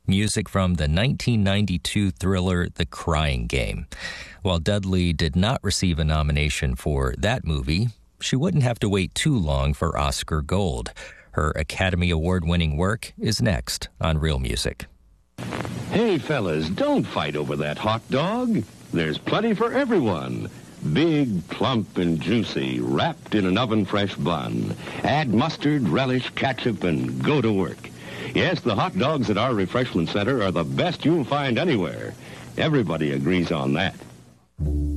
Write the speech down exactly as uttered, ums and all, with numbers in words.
music from the nineteen ninety-two thriller The Crying Game. While Dudley did not receive a nomination for that movie, she wouldn't have to wait too long for Oscar Gold. Her Academy Award-winning work is next on Real Music. Hey, fellas, don't fight over that hot dog. There's plenty for everyone. Big, plump, and juicy, wrapped in an oven-fresh bun. Add mustard, relish, ketchup, and go to work. Yes, the hot dogs at our refreshment center are the best you'll find anywhere. Everybody agrees on that.